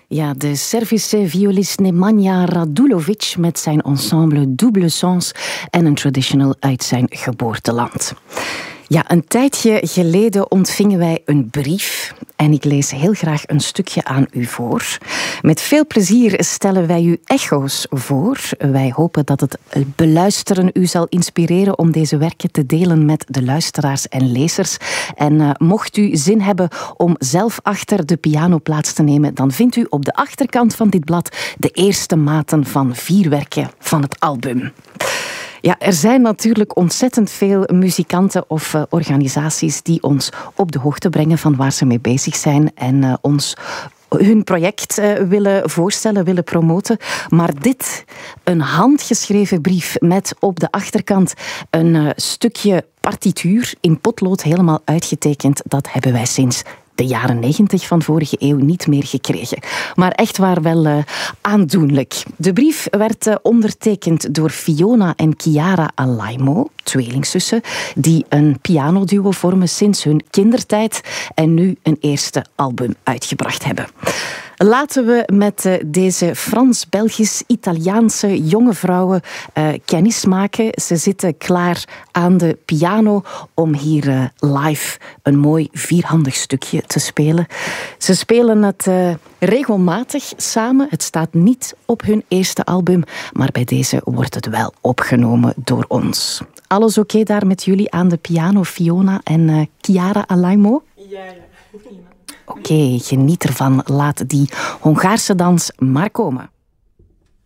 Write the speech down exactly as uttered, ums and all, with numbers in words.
Ja, de Servische violist Nemanja Radulovic met zijn ensemble Double Sens en een traditional uit zijn geboorteland. Ja, een tijdje geleden ontvingen wij een brief en ik lees heel graag een stukje aan u voor. Met veel plezier stellen wij u echo's voor. Wij hopen dat het beluisteren u zal inspireren om deze werken te delen met de luisteraars en lezers. En uh, mocht u zin hebben om zelf achter de piano plaats te nemen, dan vindt u op de achterkant van dit blad de eerste maten van vier werken van het album. Ja, er zijn natuurlijk ontzettend veel muzikanten of uh, organisaties die ons op de hoogte brengen van waar ze mee bezig zijn en uh, ons hun project uh, willen voorstellen, willen promoten. Maar dit, een handgeschreven brief met op de achterkant een uh, stukje partituur in potlood helemaal uitgetekend, dat hebben wij sinds de jaren negentig van vorige eeuw niet meer gekregen. Maar echt waar wel uh, aandoenlijk. De brief werd uh, ondertekend door Fiona en Chiara Alaimo, tweelingzussen, die een pianoduo vormen sinds hun kindertijd en nu een eerste album uitgebracht hebben. Laten we met uh, deze Frans-Belgisch-Italiaanse jonge vrouwen uh, kennis maken. Ze zitten klaar aan de piano om hier uh, live een mooi vierhandig stukje te spelen. Ze spelen het uh, regelmatig samen. Het staat niet op hun eerste album, maar bij deze wordt het wel opgenomen door ons. Alles oké daar met jullie aan de piano, Fiona en uh, Chiara Alaimo? Ja, ja. Oké, okay, geniet ervan. Laat die Hongaarse dans maar komen.